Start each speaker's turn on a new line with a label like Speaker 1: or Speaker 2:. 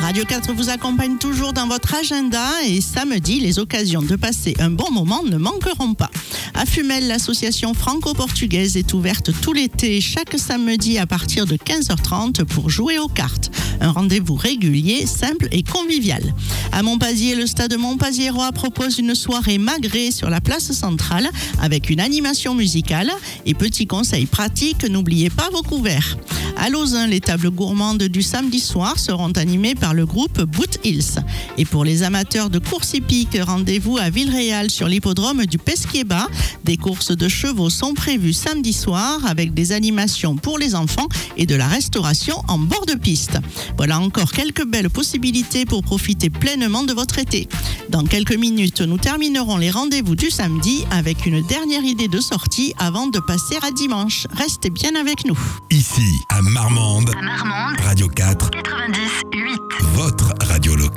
Speaker 1: Radio 4 vous accompagne toujours dans votre agenda et samedi, les occasions de passer un bon moment ne manqueront pas. À Fumel, l'association franco-portugaise est ouverte tout l'été, chaque samedi à partir de 15h30 pour jouer aux cartes. Un rendez-vous régulier, simple et convivial. À Montpazier, le stade Montpaziérois propose une soirée magrée sur la place centrale avec une animation musicale et petits conseils pratiques, n'oubliez pas vos couverts. À Lauzun, les tables gourmandes du samedi soir seront animées par le groupe Boot Hills. Et pour les amateurs de course hippique, rendez-vous à Villeréal sur l'hippodrome du Pesquier-Bas. Des courses de chevaux sont prévues samedi soir avec des animations pour les enfants et de la restauration en bord de piste. Voilà encore quelques belles possibilités pour profiter pleinement de votre été. Dans quelques minutes, nous terminerons les rendez-vous du samedi avec une dernière idée de sortie avant de passer à dimanche. Restez bien avec nous.
Speaker 2: Ici, à Marmande, Radio 4,
Speaker 3: 90.8.
Speaker 2: votre radio locale.